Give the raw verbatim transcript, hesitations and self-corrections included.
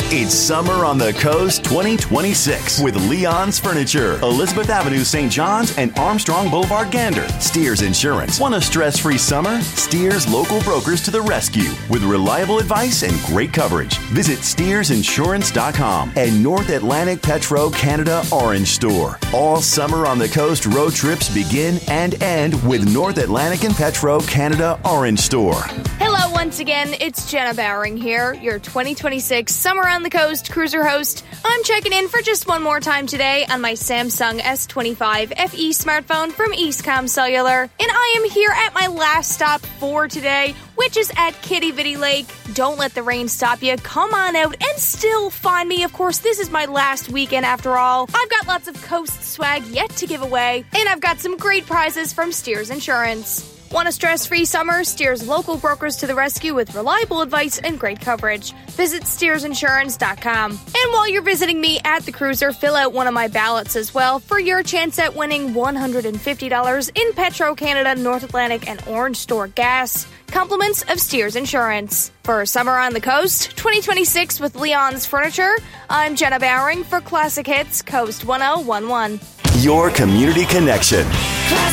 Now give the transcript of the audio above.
It's Summer on the Coast twenty twenty-six with Leon's Furniture, Elizabeth Avenue, Saint John's, and Armstrong Boulevard, Gander. Steers Insurance. Want a stress-free summer? Steers local brokers to the rescue with reliable advice and great coverage. Visit steers insurance dot com and North Atlantic Petro Canada Orange Store. All Summer on the Coast road trips begin and end with North Atlantic and Petro Canada Orange Store. Hello once again, it's Jenna Bowering here, your twenty twenty-six Summer on the Coast cruiser host. I'm checking in for just one more time today on my Samsung S twenty-five F E smartphone from Eastcom Cellular, and I am here at my last stop for today, which is at Kitty Vitty Lake. Don't let the rain stop you. Come on out and still find me. Of course, this is my last weekend after all. I've got lots of coast swag yet to give away, and I've got some great prizes from Steers Insurance. Want a stress-free summer? Steers local brokers to the rescue with reliable advice and great coverage. Visit steers insurance dot com. And while you're visiting me at the cruiser, fill out one of my ballots as well for your chance at winning one hundred fifty dollars in Petro Canada, North Atlantic, and Orange Store gas. Compliments of Steers Insurance. For Summer on the Coast twenty twenty-six with Leon's Furniture, I'm Jenna Bowering for Classic Hits Coast ten eleven. Your community connection.